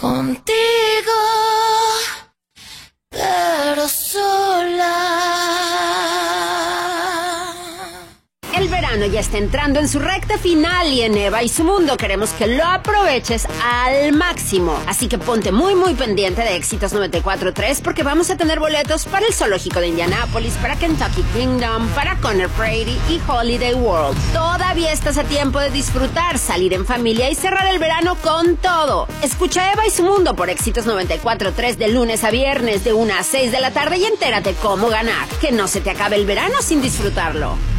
Contigo, pero sola. El verano ya está entrando en su recta final y en Eva y su mundo queremos que lo aproveches al máximo. Así que ponte muy pendiente de Éxitos 94.3 porque vamos a tener boletos para el Zoológico de Indianápolis, para Kentucky Kingdom, para Conner Prairie y Holiday World. Todavía estás a tiempo de disfrutar, salir en familia y cerrar el verano con todo. Escucha Eva y su mundo por Éxitos 94.3 de lunes a viernes de 1 a 6 de la tarde y entérate cómo ganar. Que no se te acabe el verano sin disfrutarlo.